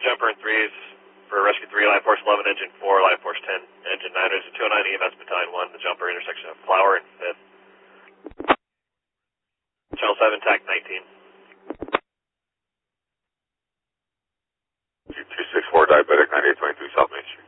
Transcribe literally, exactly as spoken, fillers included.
Jumper and threes for Rescue three, Life Force eleven, Engine four, Life Force ten, Engine nine. There's a two oh nine E M S Battalion one, the Jumper, intersection of Flower and fifth. Channel seven, T A C nineteen. two six four, Diabetic, ninety-eight twenty-three, South Main Street.